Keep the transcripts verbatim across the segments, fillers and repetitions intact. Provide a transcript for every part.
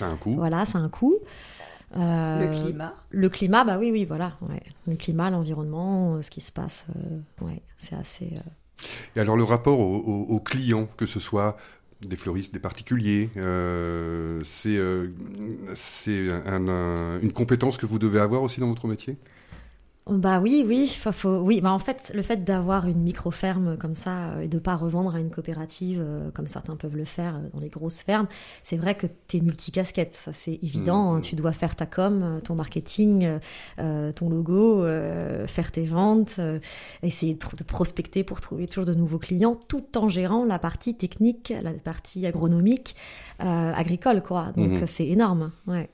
Ça a un coût. Voilà, ça a un coût. Euh, le climat. Le climat, bah oui, oui, voilà. Ouais. Le climat, l'environnement, ce qui se passe, euh, ouais, c'est assez... Euh... Et alors le rapport aux au, au clients, que ce soit des fleuristes, des particuliers, euh, c'est, euh, c'est un, un, une compétence que vous devez avoir aussi dans votre métier ? Bah oui, oui, faut, faut, oui. Bah en fait, le fait d'avoir une micro-ferme comme ça euh, et de pas revendre à une coopérative euh, comme certains peuvent le faire euh, dans les grosses fermes, c'est vrai que t'es multicasquette, ça c'est évident. Mmh. Hein, tu dois faire ta com, ton marketing, euh, ton logo, euh, faire tes ventes, euh, essayer de, de prospecter pour trouver toujours de nouveaux clients, tout en gérant la partie technique, la partie agronomique, euh, agricole, quoi. Donc mmh. c'est énorme, ouais.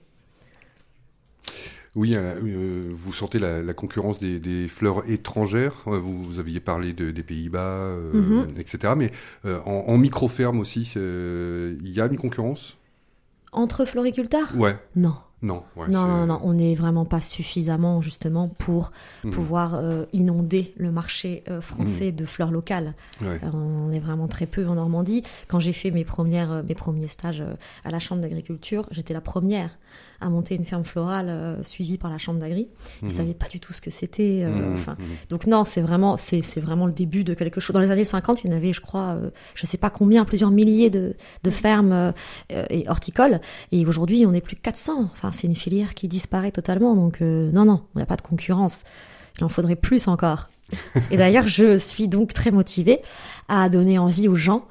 Oui, euh, vous sentez la, la concurrence des, des fleurs étrangères. Vous, vous aviez parlé de, des Pays-Bas, euh, mm-hmm. et cetera. Mais euh, en, en micro-ferme aussi, euh, il y a une concurrence ? Entre floriculteurs ? Ouais. Non. Non, ouais, non, c'est... non, non, on n'est vraiment pas suffisamment justement pour mmh. pouvoir euh, inonder le marché euh, français mmh. de fleurs locales. Ouais. Euh, on est vraiment très peu en Normandie. Quand j'ai fait mes, premières, mes premiers stages euh, à la Chambre d'agriculture, j'étais la première à monter une ferme florale euh, suivie par la Chambre d'agri. Ils ne mmh. savaient pas du tout ce que c'était. Euh, mmh. Enfin, mmh. Donc non, c'est vraiment, c'est, c'est vraiment le début de quelque chose. Dans les années cinquante, il y en avait, je crois, euh, je ne sais pas combien, plusieurs milliers de, de fermes euh, et horticoles. Et aujourd'hui, on est plus de quatre cents. Enfin, c'est une filière qui disparaît totalement. Donc euh, non, non, il n'y a pas de concurrence. Il en faudrait plus encore. Et d'ailleurs, je suis donc très motivée à donner envie aux gens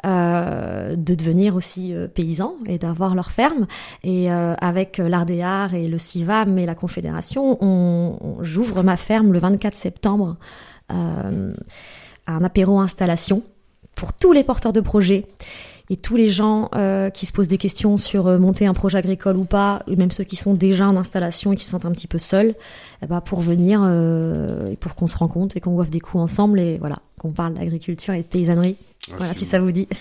Euh, de devenir aussi euh, paysans et d'avoir leur ferme. Et euh, avec l'Ardéar et le CIVAM et la Confédération, on, on, j'ouvre ma ferme le vingt-quatre septembre euh, à un apéro installation pour tous les porteurs de projets et tous les gens euh, qui se posent des questions sur euh, monter un projet agricole ou pas, et même ceux qui sont déjà en installation et qui se sentent un petit peu seuls, eh ben, pour venir euh, et pour qu'on se rencontre et qu'on boive des coups ensemble et voilà, qu'on parle d'agriculture et de paysannerie. Ah, voilà, si ça vous dit.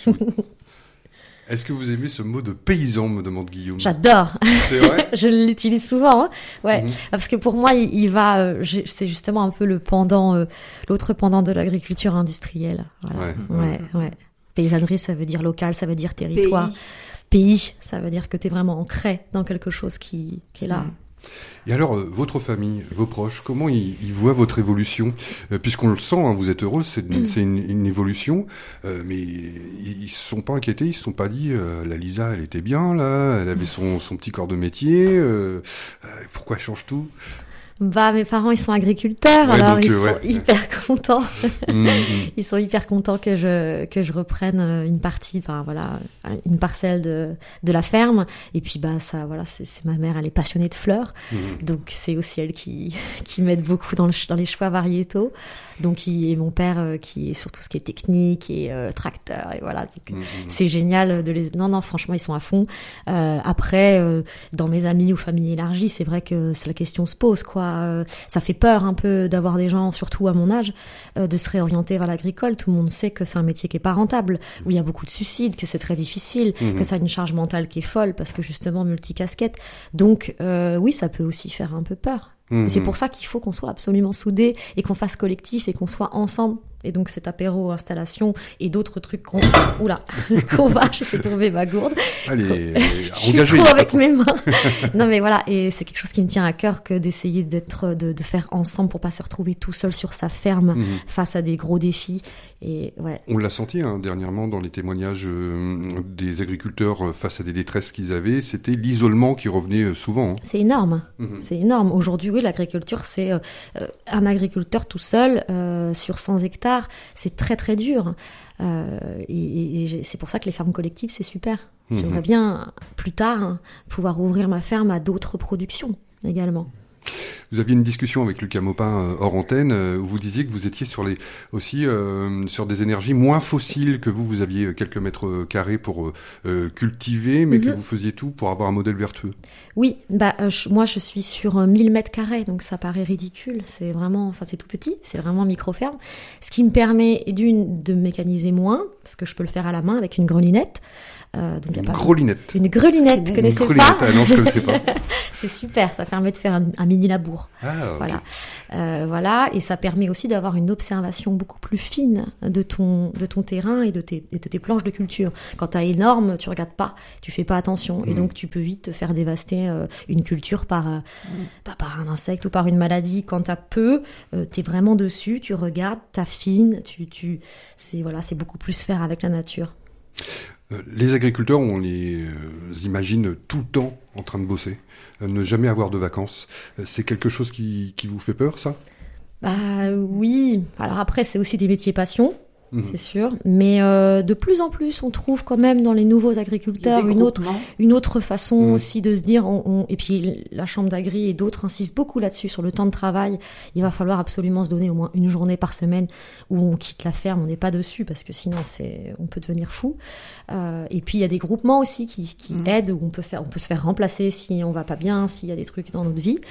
Est-ce que vous aimez ce mot de paysan, me demande Guillaume ? J'adore. C'est vrai ? Je l'utilise souvent, hein. Ouais, mm-hmm. Parce que pour moi, il, il va, euh, c'est justement un peu le pendant, euh, l'autre pendant de l'agriculture industrielle. Voilà. Ouais, ouais, ouais. ouais. Paysannerie, ça veut dire local, ça veut dire territoire. Pays, Pays ça veut dire que t'es vraiment ancré dans quelque chose qui, qui est là. Mm. Et alors, euh, votre famille, vos proches, comment ils, ils voient votre évolution ? euh, Puisqu'on le sent, hein, vous êtes heureuse, c'est, une, c'est une, une évolution, euh, mais ils ne se sont pas inquiétés, ils ne se sont pas dit euh, « la Lisa, elle était bien, là, elle avait son, son petit corps de métier, euh, euh, pourquoi elle change tout ?» Bah, mes parents, ils sont agriculteurs, ouais, alors donc, ils euh, sont ouais. hyper contents. mmh, ils sont hyper contents que je que je reprenne une partie, enfin voilà, une parcelle de de la ferme. Et puis bah ça, voilà, c'est, c'est ma mère, elle est passionnée de fleurs, mmh. donc c'est aussi elle qui qui m'aide beaucoup dans le dans les choix variétaux. Donc il et mon père euh, qui est sur tout ce qui est technique et euh, tracteur et voilà. Donc, mmh. c'est génial de les. Non non, franchement, ils sont à fond. Euh, après, euh, dans mes amis ou famille élargie, c'est vrai que la question se pose quoi. Euh, ça fait peur un peu d'avoir des gens, surtout à mon âge, euh, de se réorienter vers l'agricole. Tout le monde sait que c'est un métier qui est pas rentable, où il y a beaucoup de suicides, que c'est très difficile, mmh. que ça a une charge mentale qui est folle parce que justement multicasquette. Donc euh, oui, ça peut aussi faire un peu peur. Mmh. C'est pour ça qu'il faut qu'on soit absolument soudés et qu'on fasse collectif et qu'on soit ensemble. Et donc cet apéro, installation et d'autres trucs qu'on, oula, qu'on va, j'ai fait tomber ma gourde. Allez, je suis trop avec mes mains. Non mais voilà, et c'est quelque chose qui me tient à cœur que d'essayer d'être, de, de faire ensemble pour pas se retrouver tout seul sur sa ferme mmh. face à des gros défis. Et ouais. On l'a senti hein, dernièrement dans les témoignages euh, des agriculteurs face à des détresses qu'ils avaient, c'était l'isolement qui revenait souvent. Hein. C'est énorme, mmh. c'est énorme. Aujourd'hui, oui, l'agriculture, c'est euh, un agriculteur tout seul euh, sur cent hectares. C'est très très dur euh, et, et c'est pour ça que les fermes collectives c'est super. Mmh. J'aimerais bien plus tard hein, pouvoir ouvrir ma ferme à d'autres productions également. Vous aviez une discussion avec Lucas Maupin euh, hors antenne euh, où vous disiez que vous étiez sur les aussi euh, sur des énergies moins fossiles que vous. Vous aviez quelques mètres carrés pour euh, cultiver, mais mm-hmm. que vous faisiez tout pour avoir un modèle vertueux. Oui, bah euh, je, moi je suis sur mille mètres carrés, donc ça paraît ridicule. C'est vraiment, enfin c'est tout petit, c'est vraiment micro-ferme. Ce qui me permet d'une de mécaniser moins, parce que je peux le faire à la main avec une grelinette. Euh, donc une grelinette. Une grelinette, vous connaissez une pas? Ah non, je connaissais pas. C'est super, ça permet de faire un, un mini labour. Ah, okay. Voilà, euh, voilà, et ça permet aussi d'avoir une observation beaucoup plus fine de ton de ton terrain et de tes de tes planches de culture. Quand t'as énorme, tu regardes pas, tu fais pas attention, mmh. et donc tu peux vite te faire dévaster euh, une culture par euh, mmh. bah, par un insecte ou par une maladie. Quand t'as peu, euh, t'es vraiment dessus, tu regardes, t'affines, tu tu c'est voilà, c'est beaucoup plus faire avec la nature. Les agriculteurs, on les imagine tout le temps en train de bosser, ne jamais avoir de vacances. C'est quelque chose qui, qui vous fait peur, ça ? Bah oui. Alors après, c'est aussi des métiers passion, mmh. c'est sûr. Mais euh, de plus en plus, on trouve quand même dans les nouveaux agriculteurs une autre, une autre façon mmh. aussi de se dire. On, on, et puis la Chambre d'Agri et d'autres insistent beaucoup là-dessus, sur le temps de travail. Il va falloir absolument se donner au moins une journée par semaine où on quitte la ferme, on n'est pas dessus, parce que sinon c'est, on peut devenir fou. Euh, et puis il y a des groupements aussi qui, qui mmh. aident, où on peut faire, on peut se faire remplacer si on va pas bien, s'il y a des trucs dans notre vie.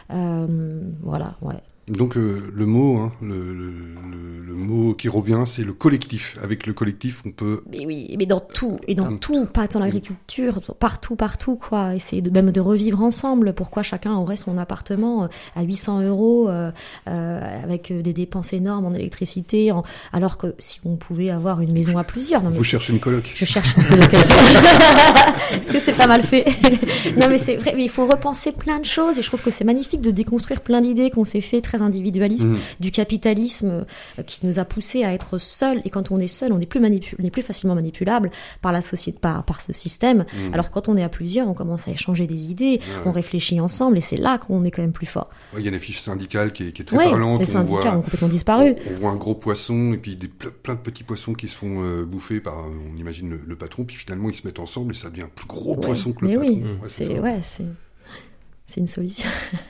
Euh, voilà, ouais. Donc euh, le mot, hein, le, le, le, le mot qui revient, c'est le collectif. Avec le collectif, on peut. Mais oui, mais dans tout, et dans, dans tout, pas dans l'agriculture, partout, partout, quoi. Essayer de même de revivre ensemble. Pourquoi chacun aurait son appartement à huit cents euros euh, euh, avec des dépenses énormes en électricité, en... alors que si on pouvait avoir une maison à plusieurs. Non, mais vous cherchez une coloc. Je cherche une colocation. Parce que c'est pas mal fait. Non, mais c'est vrai. Mais il faut repenser plein de choses, et je trouve que c'est magnifique de déconstruire plein d'idées qu'on s'est fait très individualiste, mmh. du capitalisme euh, qui nous a poussé à être seuls, et quand on est seul, on est plus manipul- on est plus facilement manipulable par la société, par, par ce système, mmh. alors quand on est à plusieurs, on commence à échanger des idées, ouais, on ouais. réfléchit ensemble, et c'est là qu'on est quand même plus fort. Il ouais, y a une affiche syndicale qui est, qui est très ouais, parlante. Les syndicats on voit, ont complètement disparu. On, on voit un gros poisson, et puis des, plein de petits poissons qui se font euh, bouffer par, on imagine, le, le patron, puis finalement ils se mettent ensemble, et ça devient un plus gros ouais, poisson que le mais patron. Oui, ouais, c'est, c'est ouais, c'est... C'est une solution.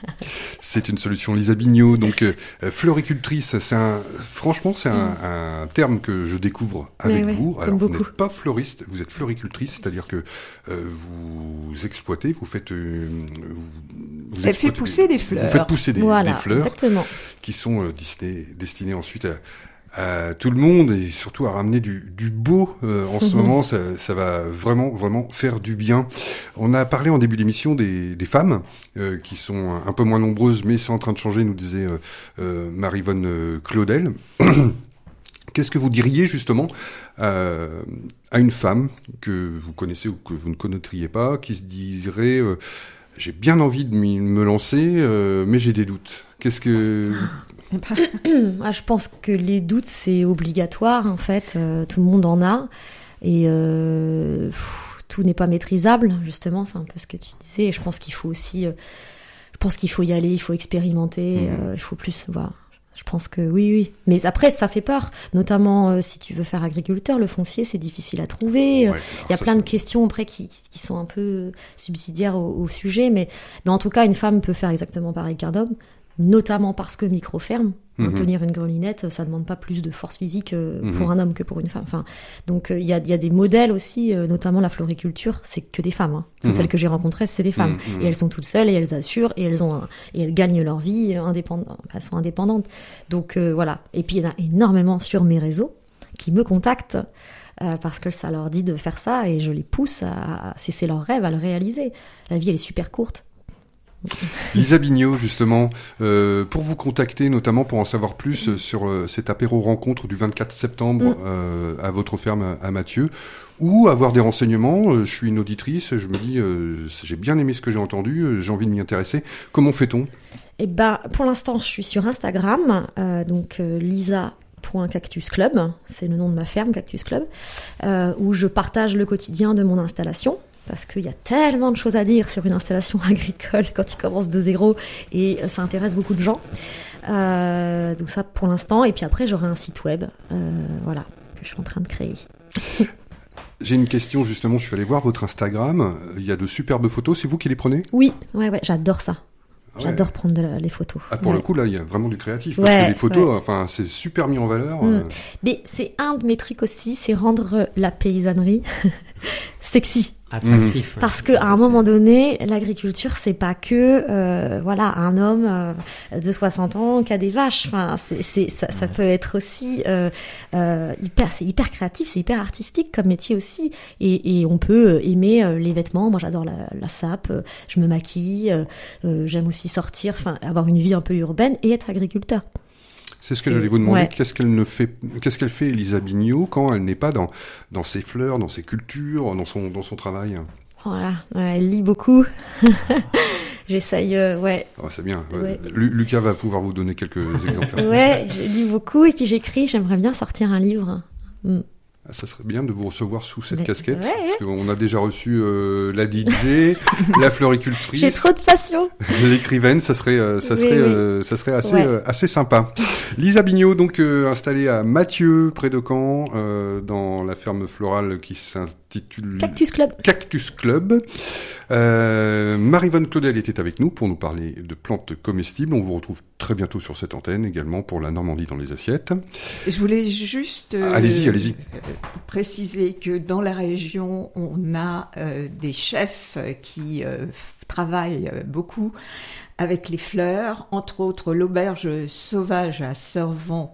C'est une solution. Lisa Bignot, donc euh, floricultrice, c'est un, franchement, c'est un, mmh. un terme que je découvre avec ouais, vous. Alors, vous beaucoup. n'êtes pas fleuriste, vous êtes floricultrice, c'est-à-dire que euh, vous exploitez, vous faites... Euh, vous, vous Elle fait pousser des, des fleurs. Vous faites pousser des, voilà, des fleurs exactement. Qui sont euh, destinées, destinées ensuite à... à tout le monde, et surtout à ramener du, du beau euh, en ce mmh. moment, ça, ça va vraiment vraiment faire du bien. On a parlé en début d'émission des, des femmes euh, qui sont un peu moins nombreuses, mais c'est en train de changer, nous disait euh, euh, Marie-Vonne Claudel. Qu'est-ce que vous diriez justement euh, à une femme que vous connaissez ou que vous ne connaîtriez pas, qui se dirait euh, j'ai bien envie de me lancer, euh, mais j'ai des doutes. Qu'est-ce que ah, je pense que les doutes, c'est obligatoire, en fait. Euh, tout le monde en a. Et euh, pff, tout n'est pas maîtrisable, justement. C'est un peu ce que tu disais. Et je pense qu'il faut aussi... Euh, je pense qu'il faut y aller, il faut expérimenter. Mmh. Euh, il faut plus... Voilà. Je pense que oui, oui. Mais après, ça fait peur. Notamment, euh, si tu veux faire agriculteur, le foncier, c'est difficile à trouver. Ouais, il y a plein ça, de questions après qui, qui sont un peu subsidiaires au, au sujet. Mais, mais en tout cas, une femme peut faire exactement pareil qu'un homme. Notamment parce que micro-ferme, mmh. tenir une grelinette, ça demande pas plus de force physique euh, mmh. pour un homme que pour une femme. Enfin, donc il euh, y, a, y a des modèles aussi, euh, notamment la floriculture, c'est que des femmes. Hein. Toutes mmh. celles que j'ai rencontrées, c'est des femmes. Mmh. Et elles sont toutes seules, et elles assurent, et elles ont un, et elles gagnent leur vie indépendante, de façon indépendante. Donc euh, voilà. Et puis il y en a énormément sur mes réseaux qui me contactent euh, parce que ça leur dit de faire ça, et je les pousse à, si c'est leur rêve, à le réaliser. La vie, elle est super courte. Lisa Bignot, justement, euh, pour vous contacter, notamment pour en savoir plus euh, sur euh, cet apéro rencontre du vingt-quatre septembre mm. euh, à votre ferme à Mathieu, ou avoir des renseignements, euh, je suis une auditrice, je me dis, euh, j'ai bien aimé ce que j'ai entendu, euh, j'ai envie de m'y intéresser. Comment fait-on ? Eh ben, pour l'instant, je suis sur Instagram, euh, donc euh, Lisa. Cactus Club, c'est le nom de ma ferme, Cactus Club, euh, où je partage le quotidien de mon installation. Parce qu'il y a tellement de choses à dire sur une installation agricole quand tu commences de zéro, et ça intéresse beaucoup de gens. Euh, donc ça pour l'instant, et puis après j'aurai un site web, euh, voilà, que je suis en train de créer. J'ai une question justement, je suis allé voir votre Instagram, il y a de superbes photos, c'est vous qui les prenez ? Oui, ouais, ouais, j'adore ça. Ouais. J'adore prendre de la, les photos. Ah, pour ouais. le coup, là, il y a vraiment du créatif. Parce ouais, que les photos, ouais. enfin, c'est super mis en valeur. Mmh. Euh... Mais c'est un de mes trucs aussi, c'est rendre la paysannerie sexy. attractif. Parce que à un moment donné, l'agriculture, c'est pas que euh, voilà un homme euh, de soixante ans qui a des vaches. Enfin, c'est, c'est ça, ça peut être aussi euh, euh, hyper, c'est hyper créatif, c'est hyper artistique comme métier aussi. Et, et on peut aimer euh, les vêtements. Moi, j'adore la, la sape. Euh, je me maquille. Euh, euh, j'aime aussi sortir, enfin, avoir une vie un peu urbaine et être agriculteur. C'est ce que c'est... j'allais vous demander. Ouais. Qu'est-ce qu'elle ne fait, qu'est-ce qu'elle fait, Elisa Bignot, quand elle n'est pas dans dans ses fleurs, dans ses cultures, dans son dans son travail? Voilà, ouais, elle lit beaucoup. J'essaye, euh, ouais. Oh, c'est bien. Ouais. Ouais. Lucas va pouvoir vous donner quelques exemples. Ouais, je lis beaucoup et puis j'écris. J'aimerais bien sortir un livre. Mm. Ça serait bien de vous recevoir sous cette Mais, casquette, ouais, parce qu'on a déjà reçu euh, la D J, la floricultrice. J'ai trop de passion. L'écrivaine, ça serait, euh, ça serait, oui, oui. Euh, ça serait assez, ouais. euh, assez sympa. Lisa Bignot, donc euh, installée à Mathieu, près de Caen, euh, dans la ferme florale qui s'intitule Cactus Club. Cactus Club. Euh, Marie-Vonne Claudel était avec nous pour nous parler de plantes comestibles. On vous retrouve très bientôt sur cette antenne également pour la Normandie dans les assiettes. Je voulais juste euh, allez-y, allez-y. Euh, préciser que dans la région, on a euh, des chefs qui euh, travaillent beaucoup avec les fleurs, entre autres l'auberge sauvage à Servan,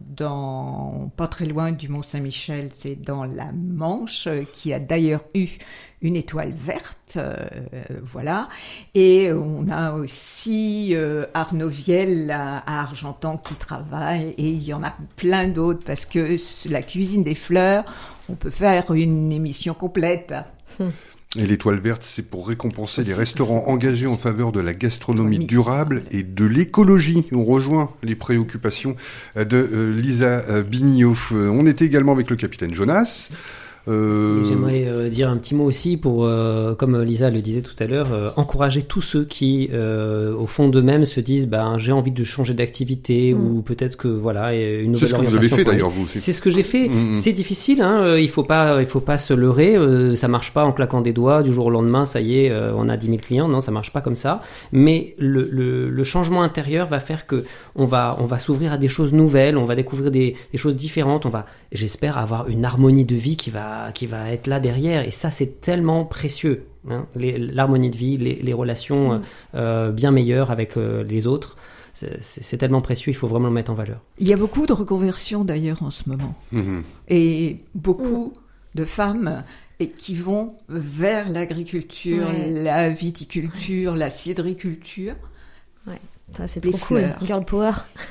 dans pas très loin du Mont-Saint-Michel, c'est dans la Manche, qui a d'ailleurs eu une étoile verte, euh, voilà. Et on a aussi euh, Arnaud Viel à, à Argentan qui travaille, et il y en a plein d'autres, parce que la cuisine des fleurs, on peut faire une émission complète. Hum. Et l'étoile verte, c'est pour récompenser les restaurants engagés en faveur de la gastronomie durable et de l'écologie. On rejoint les préoccupations de euh, Lisa Bignot. On était également avec le capitaine Jonas. Euh... J'aimerais euh, dire un petit mot aussi pour, euh, comme Lisa le disait tout à l'heure, euh, encourager tous ceux qui, euh, au fond d'eux-mêmes, se disent bah, j'ai envie de changer d'activité mmh. ou peut-être que voilà une nouvelle orientation. C'est ce que vous avez fait d'ailleurs vous aussi. C'est ce que j'ai fait. Mmh. C'est difficile, hein, il faut pas, il faut pas se leurrer. Euh, ça marche pas en claquant des doigts du jour au lendemain. Ça y est, euh, on a dix mille clients. Non, ça marche pas comme ça. Mais le, le, le changement intérieur va faire que on va, on va s'ouvrir à des choses nouvelles. On va découvrir des, des choses différentes. On va, j'espère, avoir une harmonie de vie qui va qui va être là derrière, et ça c'est tellement précieux, hein, les, l'harmonie de vie, les, les relations mmh. euh, bien meilleures avec euh, les autres, c'est, c'est, c'est tellement précieux, il faut vraiment le mettre en valeur. Il y a beaucoup de reconversions d'ailleurs en ce moment, mmh. et beaucoup mmh. de femmes et qui vont vers l'agriculture, ouais. la viticulture, la cidriculture. Ouais. Ça, c'est trop cool. Girl power.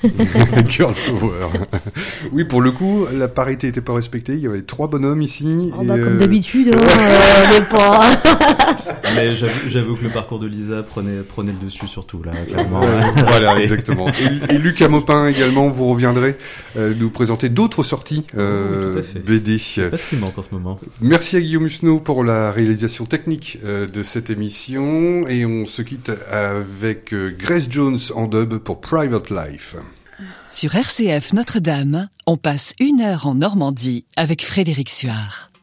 Girl power. Oui, pour le coup, la parité n'était pas respectée. Il y avait trois bonhommes ici. Oh, et bah, euh... comme d'habitude, hein, euh, pas. Mais j'avoue, j'avoue que le parcours de Lisa prenait, prenait le dessus surtout, là, clairement. Voilà, exactement. Et, et Lucas Maupin également, vous reviendrez euh, nous présenter d'autres sorties euh, oui, tout à fait. B D. C'est pas ce qui manque en ce moment. Merci à Guillaume Husneau pour la réalisation technique euh, de cette émission. Et on se quitte avec euh, Grace Jones en dub pour Private Life. Sur R C F Notre-Dame, on passe une heure en Normandie avec Frédéric Suard.